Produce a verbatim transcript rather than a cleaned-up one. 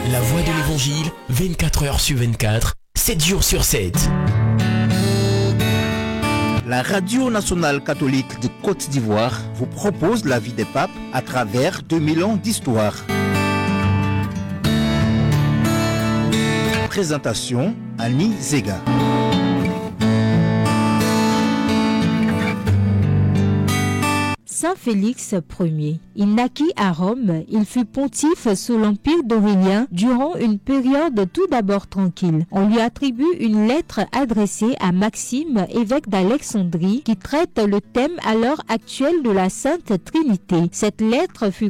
La voix de l'Évangile, vingt-quatre heures sur vingt-quatre, sept jours sur sept. La Radio nationale catholique de Côte d'Ivoire vous propose la vie des papes à travers deux mille ans d'histoire. Présentation, Annie Zega. Saint Félix Ier. Il naquit à Rome, il fut pontife sous l'empire d'Aurélien durant une période tout d'abord tranquille. On lui attribue une lettre adressée à Maxime, évêque d'Alexandrie, qui traite le thème à l'heure actuelle de la Sainte Trinité. Cette lettre fut